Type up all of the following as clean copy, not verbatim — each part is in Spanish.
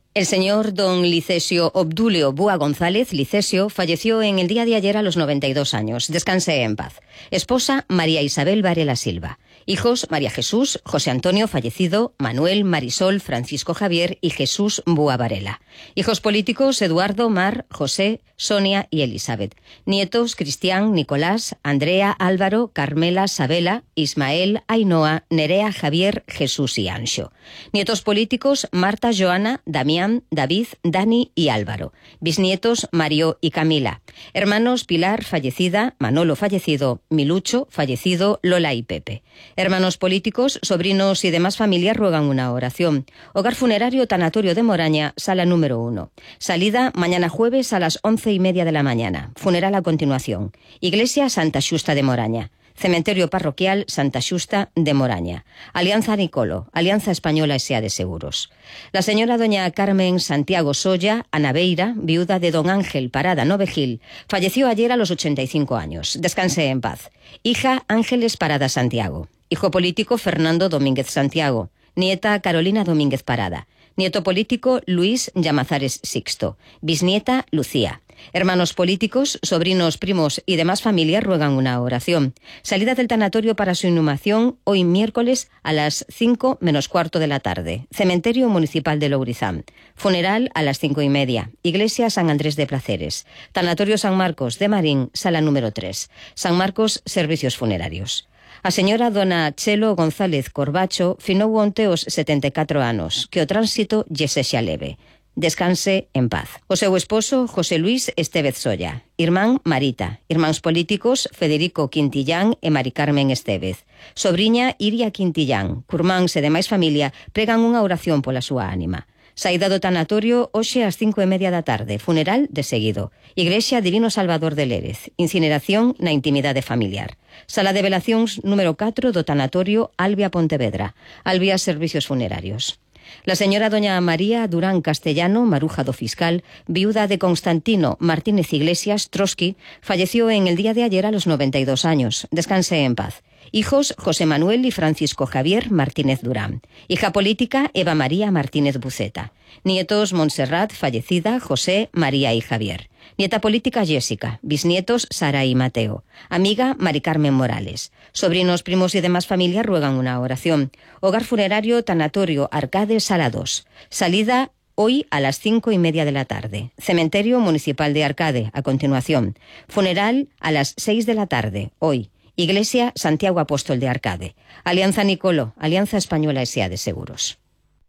El señor don Licesio Obdulio Búa González Licesio falleció en el día de ayer a los 92 años. Descanse en paz. Esposa María Isabel Varela Silva. Hijos María Jesús, José Antonio fallecido, Manuel, Marisol, Francisco Javier y Jesús Búa Varela. Hijos políticos Eduardo, Mar, José, Sonia y Elizabeth. Nietos Cristián, Nicolás, Andrea, Álvaro, Carmela, Sabela, Ismael, Ainhoa, Nerea, Javier, Jesús y Anxo. Nietos políticos Marta, Joana, Damián, David, Dani y Álvaro. Bisnietos Mario y Camila. Hermanos Pilar, fallecida, Manolo fallecido, Milucho, fallecido, Lola y Pepe. Hermanos políticos, sobrinos y demás familias ruegan una oración. Hogar funerario Tanatorio de Moraña, sala número 1. Salida mañana jueves a las 11:30 de la mañana. Funeral a continuación. Iglesia Santa Xusta de Moraña. Cementerio Parroquial Santa Xusta de Moraña. Alianza Nicolo, Alianza Española S.A. de Seguros. La señora doña Carmen Santiago Solla Anaveira, viuda de don Ángel Parada Novegil, falleció ayer a los 85 años. Descanse en paz. Hija Ángeles Parada Santiago. Hijo político Fernando Domínguez Santiago. Nieta Carolina Domínguez Parada. Nieto político Luis Llamazares Sixto. Bisnieta Lucía. Hermanos políticos, sobrinos, primos y demás familias ruegan una oración. Salida del tanatorio para su inhumación hoy miércoles a las 5 menos cuarto de la tarde. Cementerio Municipal de Lourizán. Funeral a las 5:30. Iglesia San Andrés de Placeres. Tanatorio San Marcos de Marín, sala número 3. San Marcos, servicios funerarios. A señora dona Chelo González Corbacho finou onte os 74 anos, que o tránsito lle sexa leve. Descanse en paz. O seu esposo, José Luis Estévez Solla. Irmán Marita. Irmáns políticos, Federico Quintillán e Mari Carmen Estévez. Sobriña Iria Quintillán. Curmáns e demais familia pregan unha oración pola súa ánima. Saída do tanatorio hoxe ás 5:30 da tarde. Funeral de seguido. Iglesia Divino Salvador de Lérez. Incineración na intimidade familiar. Sala de velacións número 4 do tanatorio Albia Pontevedra. Albia Servicios Funerarios. La señora doña María Durán Castellano, maruja do fiscal, viuda de Constantino Martínez Iglesias Trotsky, falleció en el día de ayer a los 92 años. Descanse en paz. Hijos José Manuel y Francisco Javier Martínez Durán. Hija política Eva María Martínez Buceta. Nietos Montserrat, fallecida, José, María y Javier. Nieta política Jessica. Bisnietos Sara y Mateo. Amiga Mari Carmen Morales. Sobrinos, primos y demás familias ruegan una oración. Hogar funerario Tanatorio Arcade, sala 2. Salida hoy a las 5:30 de la tarde. Cementerio Municipal de Arcade, a continuación. Funeral a las 6 de la tarde, hoy. Iglesia Santiago Apóstol de Arcade. Alianza Nicolo, Alianza Española S.A. de Seguros.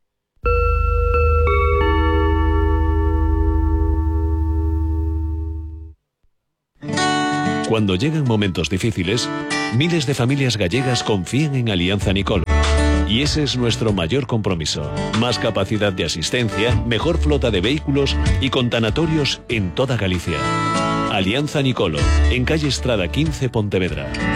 Cuando llegan momentos difíciles, miles de familias gallegas confían en Alianza Nicolo. Y ese es nuestro mayor compromiso. Más capacidad de asistencia, mejor flota de vehículos y con tanatorios en toda Galicia. Alianza Nicolo, en calle Estrada 15, Pontevedra.